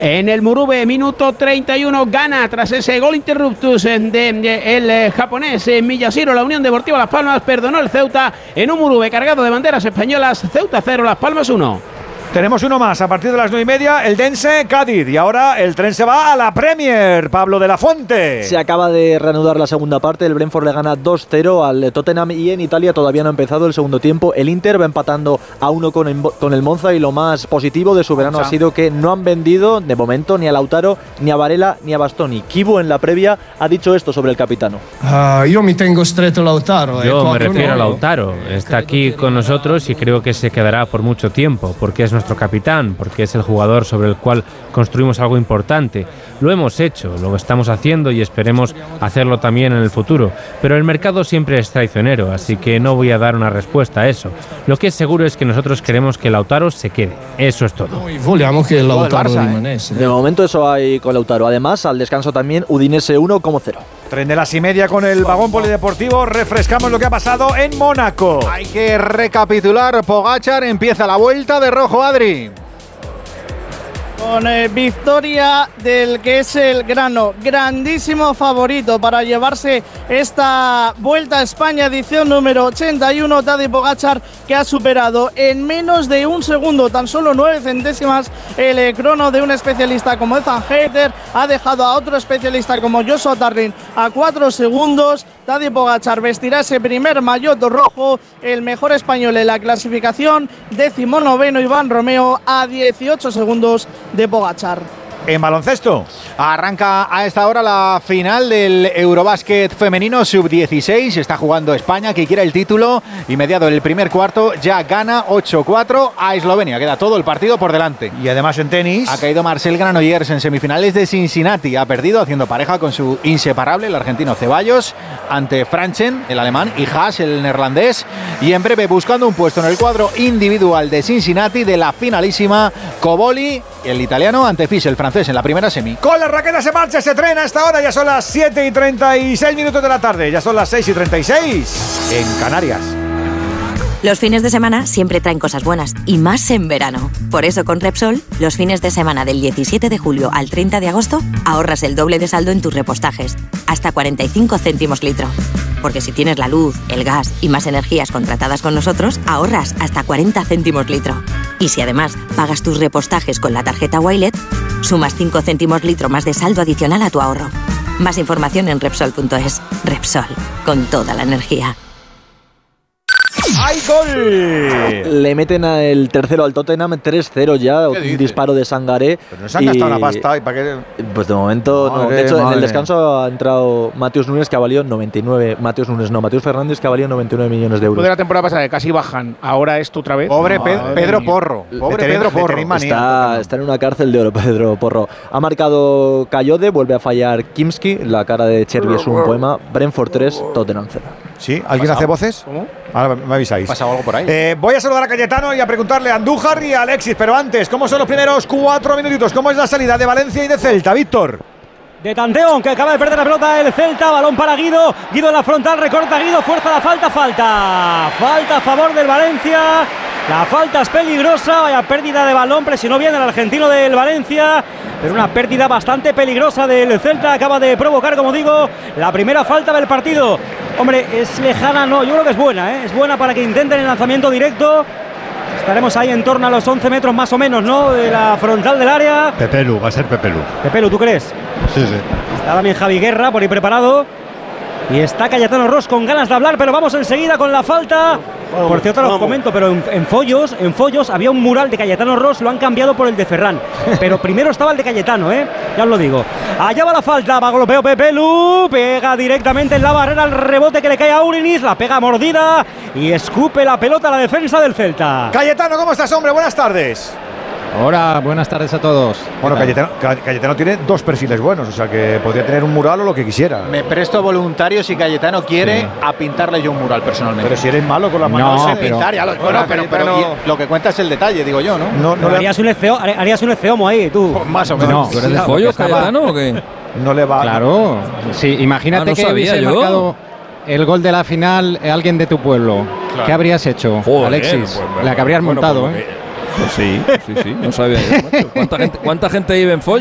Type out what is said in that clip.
En el Murube, minuto 31, gana tras ese gol interruptus el japonés Miyashiro. La Unión Deportiva Las Palmas perdonó el Ceuta en un Murube cargado de banderas españolas. Ceuta 0, Las Palmas 1. Tenemos uno más a partir de las 9:30, el Dense Cádiz. Y ahora el tren se va a la Premier, Pablo de la Fuente. Se acaba de reanudar la segunda parte, el Brentford le gana 2-0 al Tottenham y en Italia todavía no ha empezado el segundo tiempo. El Inter va empatando a 1 con el Monza y lo más positivo de su verano ha sido que no han vendido de momento ni a Lautaro, ni a Varela, ni a Bastoni. Kibu en la previa ha dicho esto sobre el capitano. Yo me tengo estrecho Lautaro. Yo me refiero a Lautaro. Está aquí con nosotros y creo que se quedará por mucho tiempo, porque es nuestro capitán, porque es el jugador sobre el cual construimos algo importante. Lo hemos hecho, lo estamos haciendo y esperemos hacerlo también en el futuro. Pero el mercado siempre es traicionero, así que no voy a dar una respuesta a eso. Lo que es seguro es que nosotros queremos que Lautaro se quede. Eso es todo. Que Lautaro de momento eso hay con Lautaro. Además, al descanso también Udinese 1-0. Tren de las 9:30 con el vagón polideportivo. Refrescamos lo que ha pasado en Mónaco. Hay que recapitular. Pogačar empieza la vuelta de rojo, Adri. Con victoria del que es el grandísimo favorito para llevarse esta Vuelta a España edición número 81, Tadej Pogačar, que ha superado en menos de un segundo, tan solo 9 centésimas, el crono de un especialista como Ethan Hayter. Ha dejado a otro especialista como Joshua Tarling a 4 segundos. Tadej Pogačar vestirá ese primer maillot rojo, el mejor español en la clasificación, 19º Iván Romeo a 18 segundos de Pogačar. En baloncesto arranca a esta hora la final del Eurobásquet femenino sub-16. Está jugando España, que quiere el título, y mediado el primer cuarto ya gana 8-4 a Eslovenia. Queda todo el partido por delante. Y además en tenis ha caído Marcel Granollers en semifinales de Cincinnati. Ha perdido haciendo pareja con su inseparable, el argentino Ceballos, ante Franchen, el alemán, y Haas, el neerlandés. Y en breve, buscando un puesto en el cuadro individual de Cincinnati, de la finalísima, Coboli, el italiano, ante Fisch, el francés, en la primera semi. Con la raqueta se marcha, se trena a esta hora. Ya son las 7:36 de la tarde. Ya son las 6:36 en Canarias. Los fines de semana siempre traen cosas buenas, y más en verano. Por eso con Repsol, los fines de semana del 17 de julio al 30 de agosto, ahorras el doble de saldo en tus repostajes, hasta 45 céntimos litro. Porque si tienes la luz, el gas y más energías contratadas con nosotros, ahorras hasta 40 céntimos litro. Y si además pagas tus repostajes con la tarjeta Wilet, sumas 5 céntimos litro más de saldo adicional a tu ahorro. Más información en Repsol.es. Repsol, con toda la energía. ¡Hay gol! Le meten el tercero al Tottenham, 3-0 ya, un disparo de Sangaré. Pero no se han gastado una pasta. ¿Y para qué? Pues de momento no. De hecho, en el descanso ha entrado Mateus Nunes, que ha valido 99. Mateus Fernández, que ha valido 99 millones de euros. Después de la temporada pasada, que casi bajan, ahora esto otra vez. Pobre Pedro Porro. Pobre Pedro Porro. Está en una cárcel de oro, Pedro Porro. Ha marcado Cayode, vuelve a fallar Kimski. La cara de Chervi es un poema. Brentford 3, Tottenham 0. ¿Sí? ¿Alguien hace voces? ¿Cómo? Ahora me avisáis. ¿Ha pasado algo por ahí? Voy a saludar a Cayetano y a preguntarle a Andújar y a Alexis. Pero antes, ¿cómo son los primeros 4 minutitos? ¿Cómo es la salida de Valencia y de Celta, Víctor? De tanteo, que acaba de perder la pelota el Celta. Balón para Guido. Guido en la frontal, recorta Guido, fuerza la falta. Falta a favor del Valencia. La falta es peligrosa. Vaya pérdida de balón. Presionó bien el argentino del Valencia, pero una pérdida bastante peligrosa del Celta. Acaba de provocar, como digo, la primera falta del partido. Hombre, es lejana, no, yo creo que es buena, ¿eh? Es buena para que intenten el lanzamiento directo. Estaremos ahí en torno a los 11 metros más o menos, ¿no? De la frontal del área. Pepelu, va a ser Pepelu. Pepelu, ¿tú crees? Sí. Está también Javi Guerra por ahí preparado. Y está Cayetano Ros con ganas de hablar, pero vamos enseguida con la falta. Por cierto, os comento, pero en Follos había un mural de Cayetano Ros, lo han cambiado por el de Ferran. Pero primero estaba el de Cayetano, ya os lo digo. Allá va la falta, va golpeo Pepelu, pega directamente en la barrera, el rebote que le cae a Urinis, la pega mordida y escupe la pelota a la defensa del Celta. Cayetano, ¿cómo estás, hombre? Buenas tardes. Hola, buenas tardes a todos. Bueno, Cayetano tiene 2 perfiles buenos, o sea que podría tener un mural o lo que quisiera. Me presto voluntario, si Cayetano quiere, a pintarle yo un mural personalmente. Pero si eres malo con las manos. No, pintar, pero lo que cuenta es el detalle, digo yo, ¿no? No harías un Eceomo ahí, tú. Pues más o menos. No, ¿tú eres de Follos, Cayetano, o qué? No le va. Claro, sí, imagínate que hubiese marcado el gol de la final alguien de tu pueblo. Claro. ¿Qué habrías hecho, Alexis? La que habrías montado, Pues sí, no sabía yo, macho. ¿Cuánta gente vive en Folla?